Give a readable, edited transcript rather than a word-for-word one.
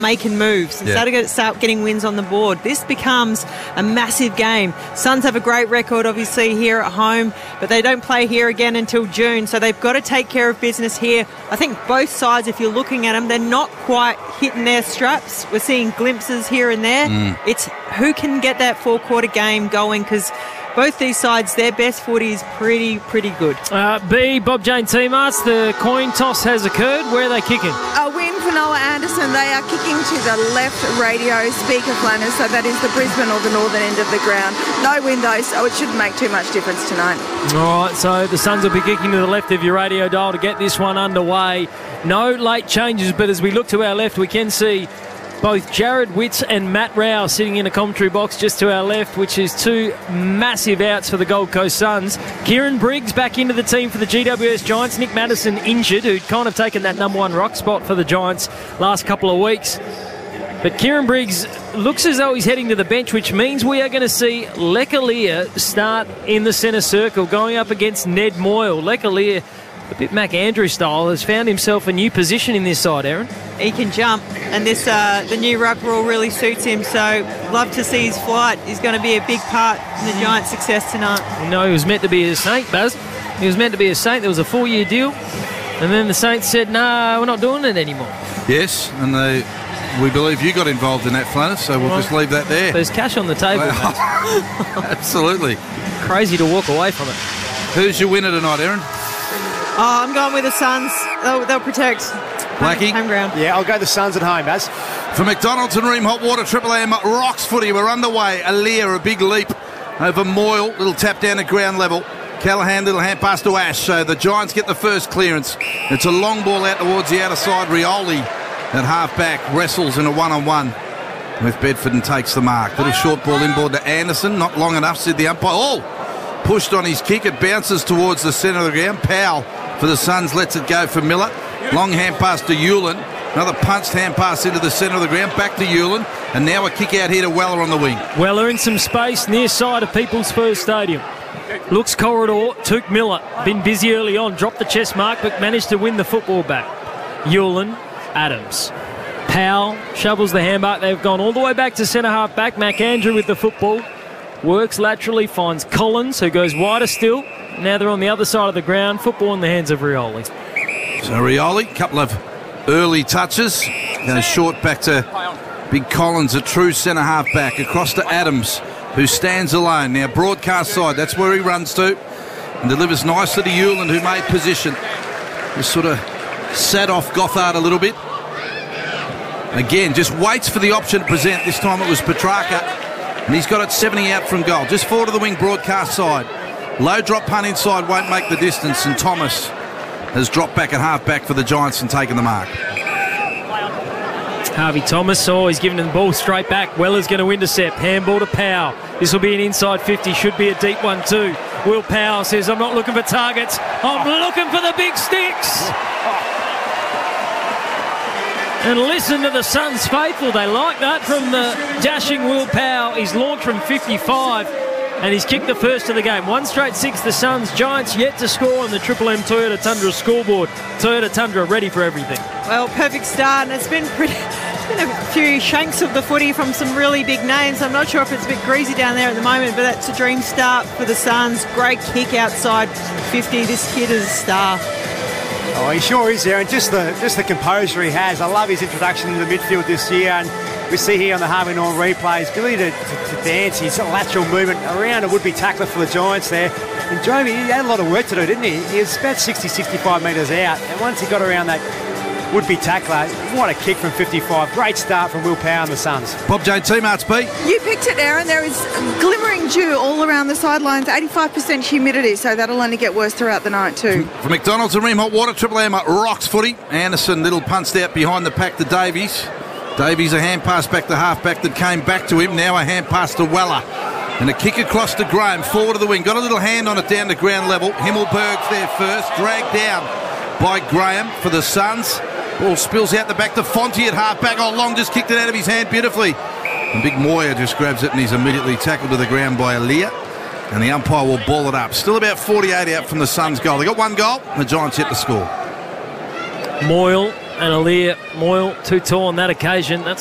making moves and start getting wins on the board. This becomes a massive game. Suns have a great record, obviously, here at home, but they don't play here again until June, so they've got to take care of business here. I think both sides, if you're looking at them, they're not quite hitting their straps. We're seeing glimpses here and there. It's who can get that four-quarter game going, because both these sides, their best footy is pretty good. B, Bob Jane T-Marts, the coin toss has occurred. Where are they kicking? A win for Noah Anderson. They are kicking to the left radio speaker planners, so that is the Brisbane or the northern end of the ground. No wind though, so it shouldn't make too much difference tonight. All right, so the Suns will be kicking to the left of your radio dial to get this one underway. No late changes, but as we look to our left, we can see both Jared Witts and Matt Rao sitting in a commentary box just to our left, which is two massive outs for the Gold Coast Suns. Kieran Briggs back into the team for the GWS Giants. Nick Madison injured, who'd kind of taken that number one rock spot for the Giants last couple of weeks. But Kieran Briggs looks as though he's heading to the bench, which means we are going to see Lecalier start in the centre circle, going up against Ned Moyle. Lecalier, a bit Mac Andrews style, has found himself a new position in this side, Aaron. He can jump, and this the new ruck rule really suits him, so love to see his flight. He's going to be a big part in the Giants' success tonight. You know, he was meant to be a Saint, Baz. He was meant to be a Saint. There was a 4-year deal, and then the Saints said, no, we're not doing it anymore. Yes, and we believe you got involved in that, Flannis, so we'll just leave that there. There's cash on the table, Absolutely. Crazy to walk away from it. Who's your winner tonight, Aaron? Oh, I'm going with the Suns. They'll protect Blackie? home ground. Yeah, I'll go the Suns at home, Baz. For McDonald's and Ream Hot Water, Triple M Rocks footy. We're underway. Aaliyah, a big leap over Moyle. Little tap down at ground level. Callahan, little hand pass to Ash. So the Giants get the first clearance. It's a long ball out towards the outer side. Rioli at half-back wrestles in a one-on-one with Bedford and takes the mark. Little short ball inboard to Anderson. Not long enough, said the umpire. Oh! Pushed on his kick. It bounces towards the centre of the ground. Powell for the Suns lets it go for Miller. Long hand pass to Hewlin. Another punched hand pass into the centre of the ground. Back to Hewlin. And now a kick out here to Weller on the wing. Weller in some space near side of People's First Stadium. Looks corridor. Took Miller. Been busy early on. Dropped the chest mark but managed to win the football back. Hewlin. Adams. Powell shovels the handmark. They've gone all the way back to centre half back. McAndrew with the football. Works laterally. Finds Collins, who goes wider still. Now they're on the other side of the ground. Football in the hands of Rioli. So Rioli, couple of early touches. Goes short back to Big Collins, a true centre half back. Across to Adams, who stands alone. Now broadcast side, that's where he runs to. And delivers nicely to Hewlin, who made position. Just sort of sat off Gothard a little bit. Again, just waits for the option to present. This time it was Petrarca. And he's got it 70 out from goal. Just forward to the wing broadcast side. Low drop punt inside won't make the distance, and Thomas has dropped back at half-back for the Giants and taken the mark. Harvey Thomas, he's giving the ball straight back. Weller's going to intercept. Handball to Powell. This will be an inside 50. Should be a deep one too. Will Powell says, I'm not looking for targets. I'm looking for the big sticks. And listen to the Suns faithful. They like that from the dashing Will Powell. He's launched from 55. And he's kicked the first of the game. 1 straight 6, the Suns. Giants yet to score on the Triple M Toyota Tundra scoreboard. Toyota Tundra ready for everything. Well, perfect start, and it's been a few shanks of the footy from some really big names. I'm not sure if it's a bit greasy down there at the moment, but that's a dream start for the Suns. Great kick outside 50. This kid is a star. Oh, he sure is there, and just the composure he has. I love his introduction into the midfield this year, and we see here on the Harvey Norman replays, ability to dance, his lateral movement around a would-be tackler for the Giants there. And Jovi, he had a lot of work to do, didn't he? He was about 60, 65 metres out, and once he got around that would-be tackler, what a kick from 55. Great start from Will Powell and the Suns. Bob J. T-Marts, B. You picked it, Aaron. There is glimmering dew all around the sidelines, 85% humidity, so that'll only get worse throughout the night too. For McDonald's and Ream Hot Water, Triple M Rocks footy. Anderson, little punched out behind the pack to Davies. Davies, a hand pass back to half-back that came back to him. Now a hand pass to Weller. And a kick across to Graham, forward of the wing. Got a little hand on it down to ground level. Himmelberg's there first. Dragged down by Graham for the Suns. Ball spills out the back to Fonte at half-back. Oh, Long just kicked it out of his hand beautifully. And Big Moyer just grabs it and he's immediately tackled to the ground by Aaliyah. And the umpire will ball it up. Still about 48 out from the Suns' goal. They got one goal and the Giants yet to score. Moyle And Alir Moyle, too tall on that occasion. That's